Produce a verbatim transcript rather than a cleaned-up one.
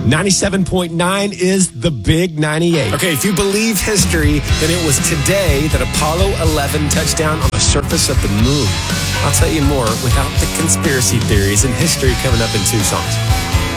ninety-seven point nine is the Big ninety-eight. Okay, if you believe history, then it was today that Apollo eleven touched down on the surface of the moon. I'll tell you more without the conspiracy theories and history coming up in two songs.